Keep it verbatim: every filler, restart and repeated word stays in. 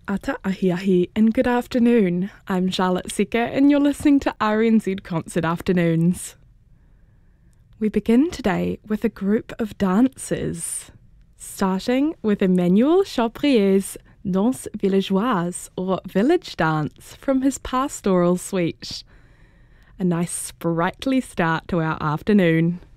Ata ahi ahi and good afternoon. I'm Charlotte Secker and you're listening to R N Z Concert Afternoons. We begin today with a group of dancers, starting with Emmanuel Chauprier's Danse Villageoise or Village Dance from his Pastoral Suite. A nice sprightly start to our afternoon.